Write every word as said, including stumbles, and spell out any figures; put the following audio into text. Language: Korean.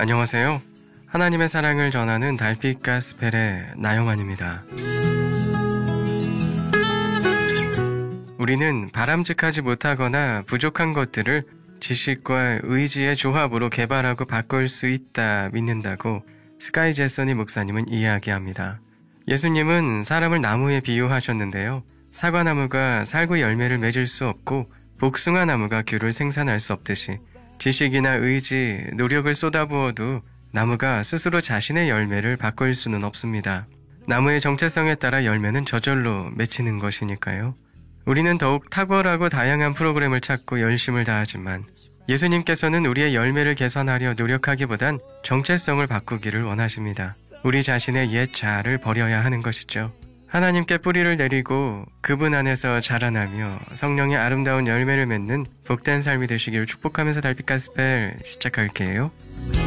안녕하세요. 하나님의 사랑을 전하는 달빛 가스펠의 나영환입니다. 우리는 바람직하지 못하거나 부족한 것들을 지식과 의지의 조합으로 개발하고 바꿀 수 있다 믿는다고 스카이 제서니 목사님은 이야기합니다. 예수님은 사람을 나무에 비유하셨는데요. 사과나무가 살구 열매를 맺을 수 없고 복숭아 나무가 귤을 생산할 수 없듯이 지식이나 의지, 노력을 쏟아부어도 나무가 스스로 자신의 열매를 바꿀 수는 없습니다. 나무의 정체성에 따라 열매는 저절로 맺히는 것이니까요. 우리는 더욱 탁월하고 다양한 프로그램을 찾고 열심을 다하지만 예수님께서는 우리의 열매를 개선하려 노력하기보단 정체성을 바꾸기를 원하십니다. 우리 자신의 옛 자아를 버려야 하는 것이죠. 하나님께 뿌리를 내리고 그분 안에서 자라나며 성령의 아름다운 열매를 맺는 복된 삶이 되시기를 축복하면서 달빛 가스펠 시작할게요.